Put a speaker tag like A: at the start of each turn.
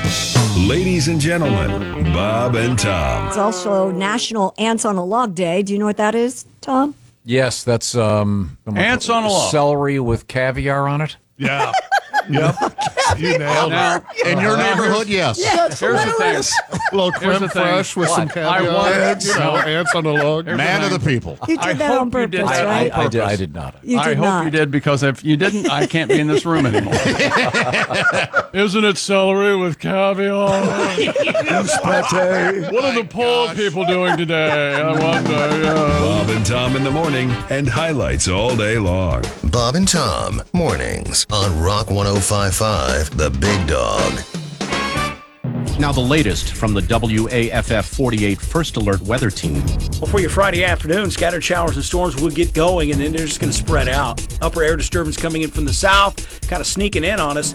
A: Ladies and gentlemen, Bob and Tom.
B: It's also National Ants on a Log Day. Do you know what that is, Tom?
C: Yes, that's
D: Ants on a log.
C: Celery with caviar on it.
D: Yeah. Yep. You nailed it.
E: In your neighborhood, yes.
D: Here's the thing.
E: A little
D: Here's
E: creme
D: the thing.
E: fraiche with some
D: I
E: caviar.
D: want-
E: Ants on a log.
D: Man
E: of the people.
B: You did that on purpose, right?
C: I did not.
B: You did
D: I hope
B: not.
D: you did, because if you didn't, I can't be in this room anymore. Isn't it celery with caviar? What are the poor people doing today? I wonder.
A: Bob and Tom in the morning and highlights all day long.
F: Bob and Tom, mornings on Rock 105.5, The Big Dog.
G: Now the latest from the WAFF 48 First Alert Weather Team.
H: Well, for your Friday afternoon, scattered showers and storms will get going, and then they're just going to spread out. Upper air disturbance coming in from the south, kind of sneaking in on us.